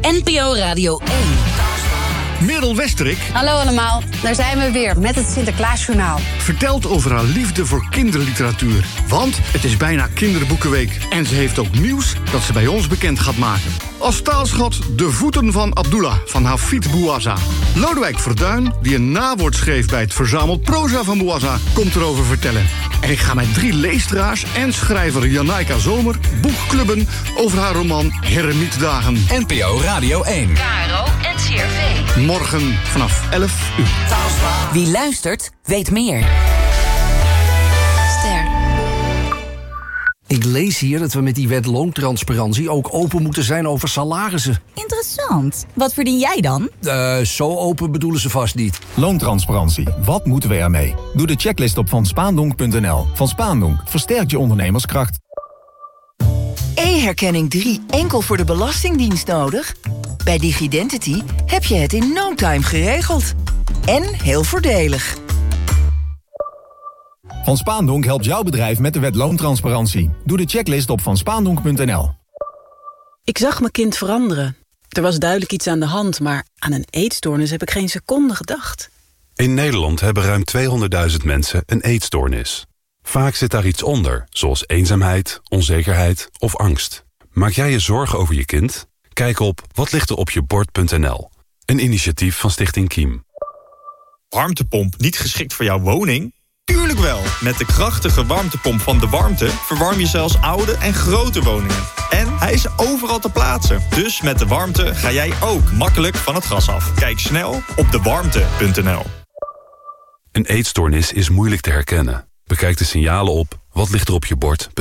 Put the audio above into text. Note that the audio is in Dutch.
NPO Radio 1. Merel Westerik Hallo allemaal, daar zijn we weer met het Sinterklaasjournaal. vertelt over haar liefde voor kinderliteratuur. Want het is bijna Kinderboekenweek. En ze heeft ook nieuws dat ze bij ons bekend gaat maken. Als taalschat De Voeten van Abdullah van Hafid Bouazza. Lodewijk Verduin, die een nawoord schreef bij het verzameld proza van Bouazza, komt erover vertellen. En ik ga met 3 leestraars en schrijver Janaika Zomer boekclubben over haar roman Heremietdagen. NPO Radio 1. KRO en CRV. Morgen vanaf 11 uur. Wie luistert, weet meer. Ster. Ik lees hier dat we met die wet loontransparantie ook open moeten zijn over salarissen. Interessant. Wat verdien jij dan? Zo open bedoelen ze vast niet. Loontransparantie. Wat moeten we ermee? Doe de checklist op vanspaandonk.nl. Van Spaandonk versterkt je ondernemerskracht. E-herkenning 3 enkel voor de Belastingdienst nodig? Bij Digidentity heb je het in no time geregeld. En heel voordelig. Van Spaandonk helpt jouw bedrijf met de wet loontransparantie. Doe de checklist op vanspaandonk.nl. Ik zag mijn kind veranderen. Er was duidelijk iets aan de hand, maar aan een eetstoornis heb ik geen seconde gedacht. In Nederland hebben ruim 200.000 mensen een eetstoornis. Vaak zit daar iets onder, zoals eenzaamheid, onzekerheid of angst. Maak jij je zorgen over je kind? Kijk op watlichteropjebord.nl. Een initiatief van Stichting Kiem. Warmtepomp niet geschikt voor jouw woning? Tuurlijk wel! Met de krachtige warmtepomp van De Warmte verwarm je zelfs oude en grote woningen. En hij is overal te plaatsen. Dus met De Warmte ga jij ook makkelijk van het gas af. Kijk snel op dewarmte.nl. Een eetstoornis is moeilijk te herkennen. Bekijk de signalen op watlichteropjebord.nl.